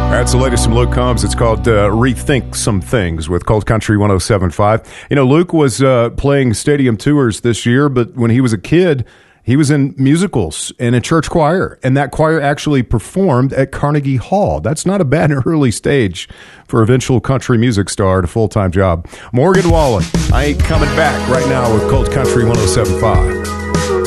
That's the latest from Luke Combs. It's called Rethink Some Things with Cold Country 107.5. You know, Luke was playing stadium tours this year, but when he was a kid, he was in musicals and a church choir, and that choir actually performed at Carnegie Hall. That's not a bad early stage for eventual country music star at a full-time job. Morgan Wallen, I ain't coming back right now with Cold Country 107.5.